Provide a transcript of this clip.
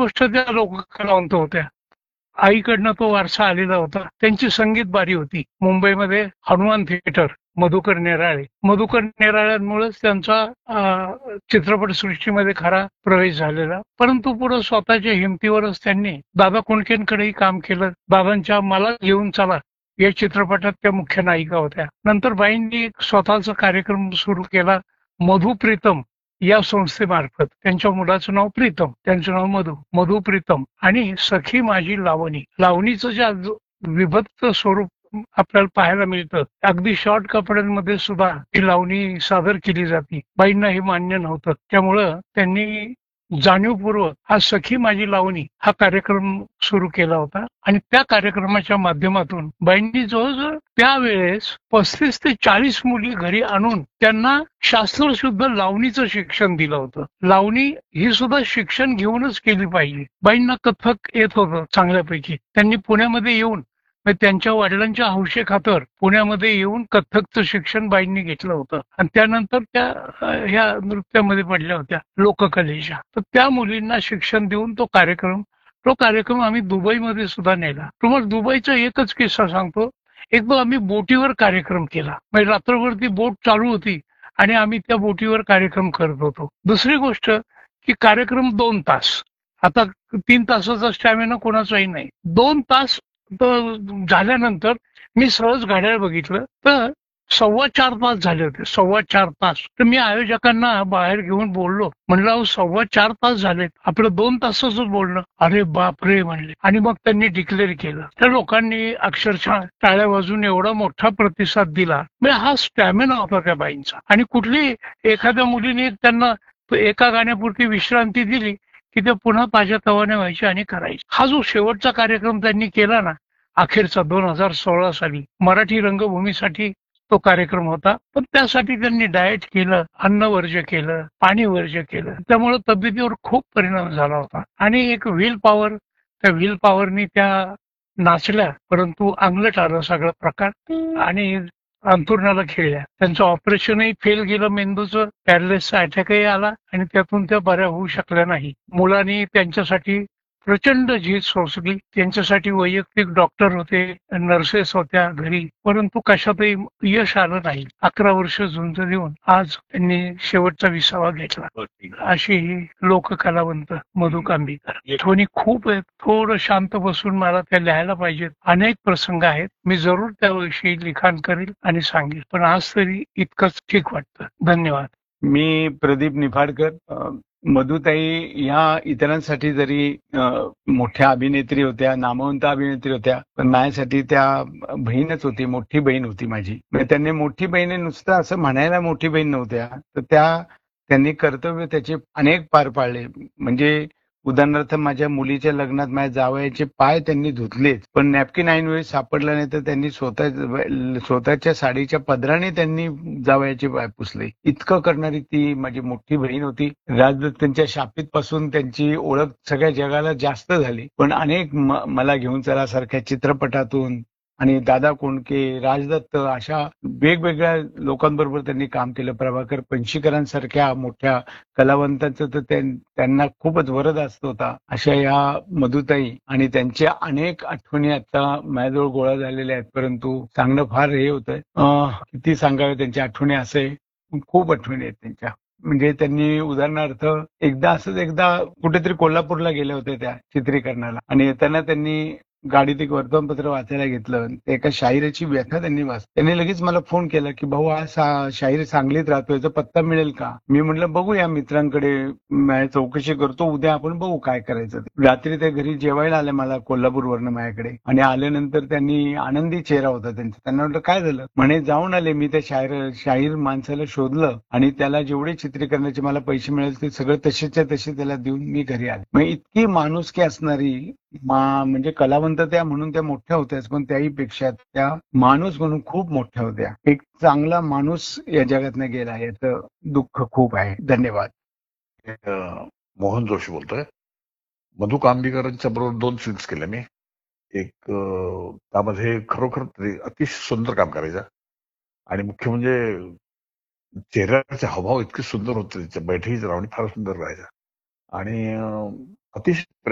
गोष्ट त्या लोककलावंत होत्या. आईकडनं तो वारसा आलेला होता. त्यांची संगीत बारी होती. मुंबईमध्ये हनुमान थिएटर, मधुकर नेराळे. मधुकर नेराळ्यांमुळेच त्यांचा चित्रपटसृष्टीमध्ये खरा प्रवेश झालेला. परंतु पुढे स्वतःच्या हिमतीवरच त्यांनी दादा कुंडकेंकडेही काम केलं. दादांच्या मला घेऊन चला या चित्रपटात त्या मुख्य नायिका होत्या. नंतर बाईंनी एक स्वतःचा कार्यक्रम सुरू केला, मधु प्रीतम या संस्थेमार्फत. त्यांच्या मुलाचं नाव प्रीतम, त्यांचं नाव मधु प्रीतम. आणि सखी माझी लावणी. लावणीचं जे विभक्त स्वरूप आपल्याला पाहायला मिळतं, अगदी शॉर्ट कपड्यांमध्ये सुद्धा ती लावणी सादर केली जाते. बाईंना हे मान्य नव्हतं, त्यामुळं त्यांनी जाणीवपूर्वक हा सखी माझी लावणी हा कार्यक्रम सुरू केला होता. आणि त्या कार्यक्रमाच्या माध्यमातून बाईंनी जवळजवळ त्यावेळेस 35 ते 40 मुली घरी आणून त्यांना शास्त्रशुद्ध लावणीचं शिक्षण दिलं होतं. लावणी ही सुद्धा शिक्षण घेऊनच केली पाहिजे. बाईंना कथ्थक येत होतं चांगल्यापैकी. त्यांनी पुण्यामध्ये येऊन त्यांच्या वडिलांच्या हौशेखातर पुण्यामध्ये येऊन कथ्थकचं शिक्षण बाईंनी घेतलं होतं. आणि त्यानंतर त्या ह्या नृत्यामध्ये पडल्या होत्या लोककलेच्या. तर त्या मुलींना शिक्षण देऊन तो कार्यक्रम आम्ही दुबईमध्ये सुद्धा नेला. तुम्हाला दुबईचा एकच किस्सा सांगतो. एकदा आम्ही बोटीवर कार्यक्रम केला. म्हणजे रात्रभर ती बोट चालू होती आणि आम्ही त्या बोटीवर कार्यक्रम करत होतो. दुसरी गोष्ट की कार्यक्रम 2 तास. आता 3 तासाचा स्टॅमिना कोणाचाही नाही. 2 तास झाल्यानंतर मी सहज घड्याळ बघितलं तर 4.25 तास झाले होते. 4.25 तास. तर मी आयोजकांना बाहेर घेऊन बोललो, म्हणलं अहो 4.25 तास झालेत, आपलं 2 तासाचं बोलणं. अरे बापरे म्हणले. आणि मग त्यांनी डिक्लेअर केलं. त्या लोकांनी अक्षरशः टाळ्या वाजून एवढा मोठा प्रतिसाद दिला. म्हणजे हा स्टॅमिना होता त्या बाईंचा. आणि कुठली एखाद्या मुलीने त्यांना एका गाण्यापुरती विश्रांती दिली की ते पुन्हा ताज्या तवाने व्हायचे आणि करायचे. हा जो शेवटचा कार्यक्रम त्यांनी केला ना, अखेरचा 2016 साली मराठी रंगभूमीसाठी तो कार्यक्रम होता. पण त्यासाठी त्यांनी डाएट केलं, अन्न वर्ज्य केलं, पाणी वर्ज्य केलं. त्यामुळे तब्येतीवर खूप परिणाम झाला होता. आणि एक व्हील पॉवर, त्या व्हील पॉवरनी त्या नाचल्या, परंतु अंगलट आलं सगळं प्रकार आणि अंथरुणाला खेळल्या. त्यांचं ऑपरेशनही फेल गेलं मेंदूचं, पॅरालिसचा अटॅकही आला आणि त्यातून त्या बऱ्या होऊ शकल्या नाही. मुलांनी त्यांच्यासाठी प्रचंड झीज सोसली. त्यांच्यासाठी वैयक्तिक डॉक्टर होते, नर्सेस होत्या घरी, परंतु कशातही यश आलं नाही. 11 वर्ष झुंज देऊन आज त्यांनी शेवटचा विसावा घेतला. अशी ही लोककलावंत मधु कांबीकर. आठवणी खूप आहेत. थोडं शांत बसून मला त्या लिहायला पाहिजेत. अनेक प्रसंग आहेत. मी जरूर त्याविषयी लिखाण करेल आणि सांगेल. पण आज तरी इतकंच ठीक वाटतं. धन्यवाद. मी प्रदीप निफाडकर. मधुताई ह्या इतरांसाठी जरी मोठ्या अभिनेत्री होत्या, नामवंत अभिनेत्री होत्या, पण माझ्यासाठी त्या बहीणच होती, मोठी बहीण होती माझी. म्हणजे त्यांनी मोठी बहीण नुसतं असं म्हणायला मोठी बहीण नव्हत्या, तर त्यांनी कर्तव्य त्याचे अनेक पार पाडले. म्हणजे उदाहरणार्थ माझ्या मुलीच्या लग्नात माझ्या जावयाचे पाय त्यांनी धुतलेच, पण नॅपकिन ऐन वेळी सापडला नाही तर त्यांनी स्वतःच्या साडीच्या पदराने त्यांनी जावयाचे पाय पुसले. इतकं करणारी ती माझी मोठी बहीण होती. राजदत्तांच्या शापित पासून त्यांची ओळख सगळ्या जगाला जास्त झाली, पण अनेक मला घेऊन चला सारख्या चित्रपटातून आणि दादा कोंडके, राजदत्त अशा वेगवेगळ्या लोकांबरोबर त्यांनी काम केलं. प्रभाकर पणशीकरांसारख्या मोठ्या कलावंतांचं तर त्यांना खूपच वरद असत होता. अशा या मधुताई आणि त्यांच्या अनेक आठवणी आता माझ्याजवळ गोळा झालेल्या आहेत, परंतु सांगणं फार हे होतंय. किती सांगावे त्यांच्या आठवणी. असे खूप आठवणी आहेत त्यांच्या. म्हणजे त्यांनी उदाहरणार्थ एकदा कुठेतरी कोल्हापूरला गेले होते त्या चित्रीकरणाला, आणि येताना त्यांनी गाडीत एक वर्तमानपत्र वाचायला घेतलं. एका शाहिराची व्याख्या त्यांनी त्यांनी लगेच मला फोन केला की भाऊ हा शाहीर सांगलीत राहतो, याचा पत्ता मिळेल का? मी म्हटलं बघूया, मित्रांकडे चौकशी करतो, उद्या आपण बघू काय करायचं. रात्री त्या घरी जेवायला आले मला कोल्हापूरवरनं माझ्याकडे, आणि आल्यानंतर त्यांनी आनंदी चेहरा होता त्यांचा. त्यांना म्हटलं काय झालं? म्हणे जाऊन आले मी त्या शाहीर माणसाला शोधलं आणि त्याला जेवढे चित्रीकरणाचे मला पैसे मिळेल ते सगळं तसेच्या तसे त्याला देऊन मी घरी आले. मग इतकी माणुसकी असणारी म्हणजे कलावंत त्या म्हणून त्या मोठ्या होत्याच, पण त्याही पेक्षा त्या माणूस म्हणून खूप मोठ्या होत्या. एक चांगला माणूस या जगातनं गेला याचं दुःख खूप आहे. धन्यवाद. मोहन जोशी बोलतोय. मधु कांबीकरांच्या बरोबर 2 फिल्म्स केल्या मी. एक त्यामध्ये खरोखर अतिशय सुंदर काम करायचा, आणि मुख्य म्हणजे चेहऱ्याचे हावभाव इतके सुंदर होते, बैठकीची रावणी फार सुंदर राहायचा, आणि अतिशय